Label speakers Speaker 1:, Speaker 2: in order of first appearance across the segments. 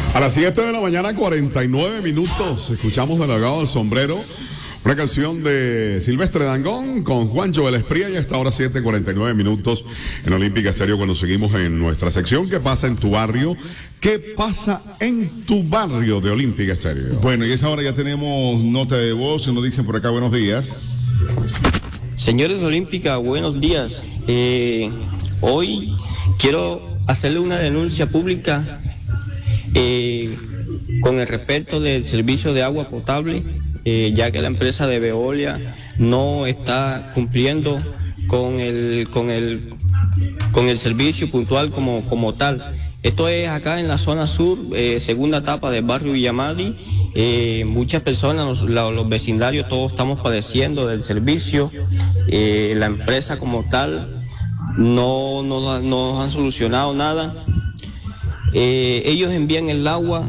Speaker 1: A las 7 de la mañana, 49 minutos, escuchamos de Delgado del Sombrero, una canción de Silvestre Dangond con Juancho de la Espriella, y hasta ahora 7:49 minutos en Olímpica Estéreo, cuando seguimos en nuestra sección ¿Qué pasa en tu barrio? ¿Qué pasa en tu barrio de Olímpica Estéreo?
Speaker 2: Bueno, y a esa hora ya tenemos nota de voz, nos dicen por acá buenos días.
Speaker 3: Señores de Olímpica, buenos días. Hoy quiero hacerle una denuncia pública con el respecto del servicio de agua potable, ya que la empresa de Veolia no está cumpliendo con el servicio puntual como tal. Esto es acá en la zona sur, segunda etapa del barrio Villamadi. Muchas personas, los vecindarios, todos estamos padeciendo del servicio. La empresa como tal no han solucionado nada. Ellos envían el agua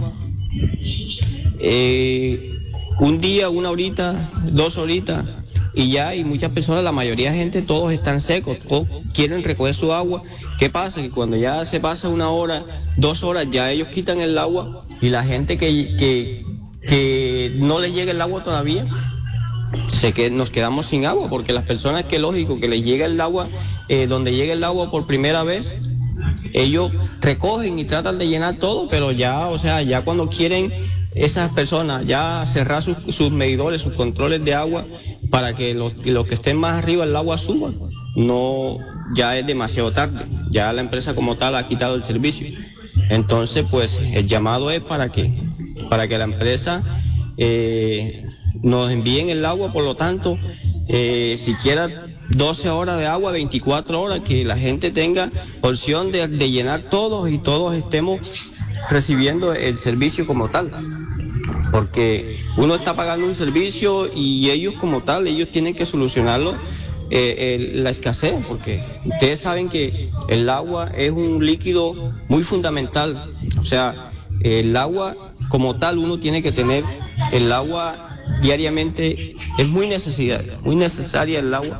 Speaker 3: un día, una horita, 2 horitas, y ya, y muchas personas, la mayoría de gente, todos están secos, todos quieren recoger su agua. ¿Qué pasa? Que cuando ya se pasa 1 hora, 2 horas, ya ellos quitan el agua, y la gente que no les llega el agua todavía, nos quedamos sin agua, porque las personas que lógico que les llega el agua, donde llega el agua por primera vez, ellos recogen y tratan de llenar todo, pero ya, o sea, ya cuando quieren esas personas ya cerrar sus medidores, sus controles de agua, para que los que estén más arriba el agua suban, no, ya es demasiado tarde, ya la empresa como tal ha quitado el servicio. Entonces, pues, el llamado es para que la empresa nos envíen el agua, por lo tanto, siquiera 12 horas de agua, 24 horas, que la gente tenga opción de llenar todos y todos estemos recibiendo el servicio como tal. Porque uno está pagando un servicio y ellos como tal, ellos tienen que solucionarlo, la escasez, porque ustedes saben que el agua es un líquido muy fundamental. O sea, el agua como tal, uno tiene que tener el agua diariamente, es muy necesaria el agua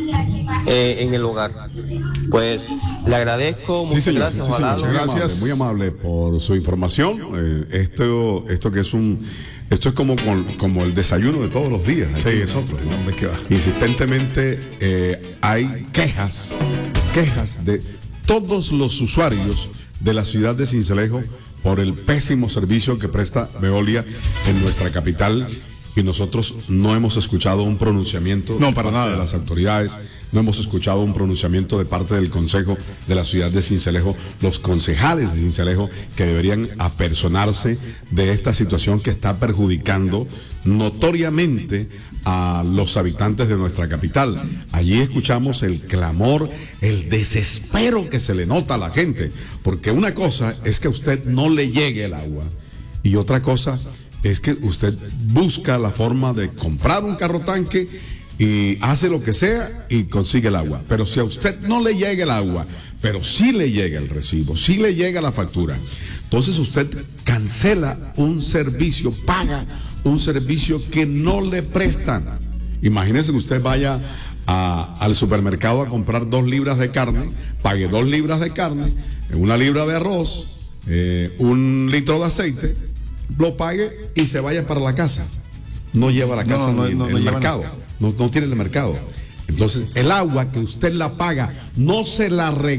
Speaker 3: en el hogar. Pues le agradezco,
Speaker 1: sí,
Speaker 3: muchas
Speaker 1: señor,
Speaker 3: gracias.
Speaker 1: Sí, señor,
Speaker 2: Muchas gracias.
Speaker 1: muy amable por su información. Esto que es esto es como el desayuno de todos los días.
Speaker 2: Sí,
Speaker 1: nosotros, ¿no?
Speaker 2: hombre, ¿qué va?
Speaker 1: Insistentemente hay quejas de todos los usuarios de la ciudad de Sincelejo por el pésimo servicio que presta Veolia en nuestra capital, y nosotros no hemos escuchado un pronunciamiento
Speaker 2: para nada
Speaker 1: de las autoridades, no hemos escuchado un pronunciamiento de parte del Consejo de la ciudad de Sincelejo, los concejales de Sincelejo, que deberían apersonarse de esta situación que está perjudicando notoriamente a los habitantes de nuestra capital. Allí escuchamos el clamor, el desespero que se le nota a la gente, porque una cosa es que a usted no le llegue el agua, y otra cosa es que usted busca la forma de comprar un carro tanque y hace lo que sea y consigue el agua. Pero si a usted no le llega el agua, pero sí le llega el recibo, sí le llega la factura, entonces usted cancela un servicio, paga un servicio que no le prestan. Imagínese que usted vaya al supermercado a comprar 2 libras de carne, pague 2 libras de carne, 1 libra de arroz, 1 litro de aceite, lo pague y se vaya para la casa. No lleva a la casa el mercado. No tiene el mercado. Entonces, el agua que usted la paga, no se la regala.